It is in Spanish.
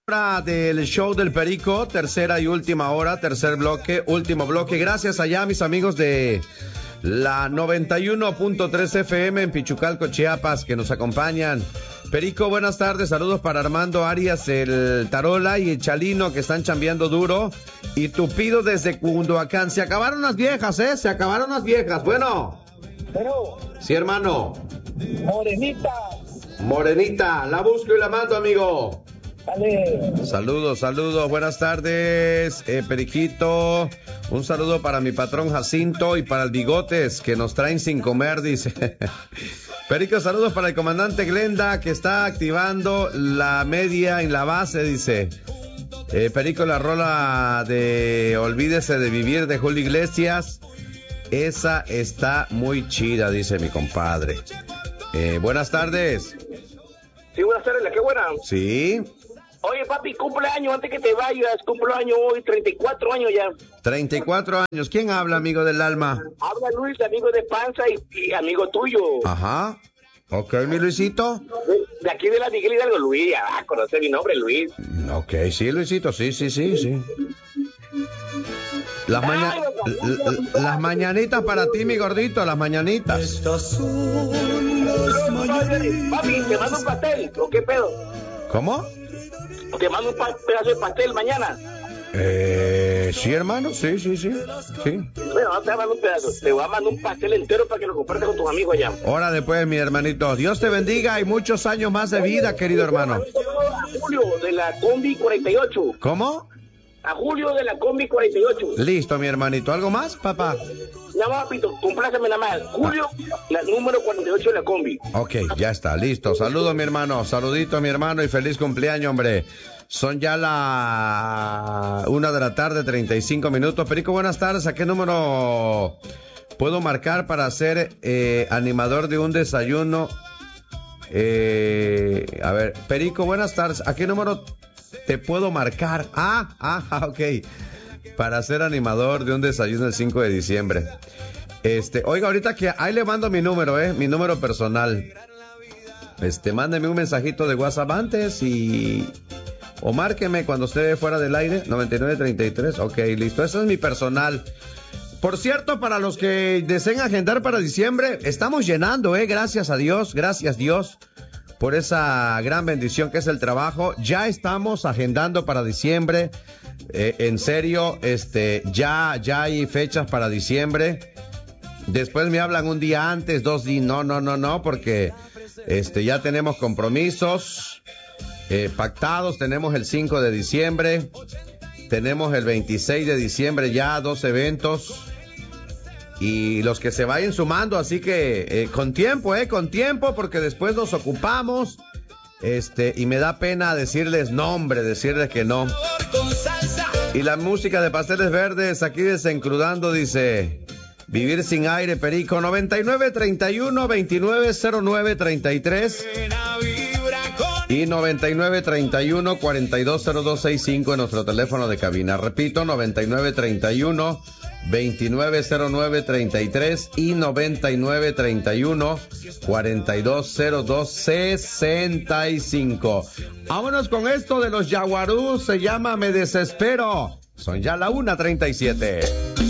Hora del show del Perico, tercera y última hora, tercer bloque, último bloque. Gracias allá, mis amigos de la 91.3 FM en Pichucalco, Chiapas, que nos acompañan. Perico, buenas tardes, saludos para Armando Arias, el Tarola y el Chalino, que están chambeando duro. Y Tupido desde Cunduacán. Se acabaron las viejas, se acabaron las viejas. Bueno. Pero, sí, hermano. Morenita, la busco y la mando, amigo. Dale. Saludos, buenas tardes, Periquito. Un saludo para mi patrón Jacinto y para el Bigotes, que nos traen sin comer, dice. Perico, saludos para el comandante Glenda, que está activando la media en la base, dice. Perico, la rola de Olvídese de Vivir de Julio Iglesias, esa está muy chida, dice mi compadre. Buenas tardes. Sí, buenas tardes, ¿la qué buena? Sí. Oye, papi, cumpleaños, antes que te vayas, cumpleaños hoy, 34 años ya. 34 años, ¿quién habla, amigo del alma? Habla Luis, amigo de Panza y amigo tuyo. Ajá, ok, mi Luisito. De aquí de la Miguel Hidalgo, Luis, ya conoce mi nombre, Luis. Ok, sí, Luisito, sí. Las mañanitas para ti, mi gordito, las mañanitas. Estas son las mañanitas. Papi, ¿te mando un pastel o qué pedo? ¿Cómo? ¿Te mando un pedazo de pastel mañana? Sí, hermano, sí. Bueno, no te mando un pedazo, te voy a mandar un pastel entero para que lo compartas con tus amigos allá. Órale pues, mi hermanito, Dios te bendiga y muchos años más de vida, querido hermano. A Julio de la Combi 48. ¿Cómo? A Julio de la Combi 48. Listo, mi hermanito, ¿algo más, papá? Nada más, papito, compláceme nada más. Julio, la número 48 de la Combi. Ok, ya está, listo. Saludo, mi hermano, saludito, mi hermano, y feliz cumpleaños, hombre. Son ya la 1 de la tarde, 35 minutos. Perico, buenas tardes. ¿A qué número puedo marcar para ser animador de un desayuno? A ver, Perico, buenas tardes. ¿A qué número te puedo marcar? Ok. Para ser animador de un desayuno el 5 de diciembre. Oiga, ahorita que ahí le mando mi número, mi número personal. Mándeme un mensajito de WhatsApp antes o márqueme cuando esté fuera del aire, 9933. Ok, listo. Ese es mi personal. Por cierto, para los que deseen agendar para diciembre, estamos llenando, gracias a Dios, gracias Dios por esa gran bendición que es el trabajo. Ya estamos agendando para diciembre. En serio, ya hay fechas para diciembre. Después me hablan un día antes, 2 días. No, porque ya tenemos compromisos pactados. Tenemos el 5 de diciembre, tenemos el 26 de diciembre ya 2 eventos. Y los que se vayan sumando, así que con tiempo, porque después nos ocupamos. Y me da pena decirles que no. Y la música de Pasteles Verdes, aquí desencrudando, dice: Vivir sin aire, Perico, 9931-290933 y 9931-420265 en nuestro teléfono de cabina. Repito, 9931-290933 y 9931-420265. Vámonos con esto de los Yaguarú, se llama Me Desespero. Son ya la 1:37.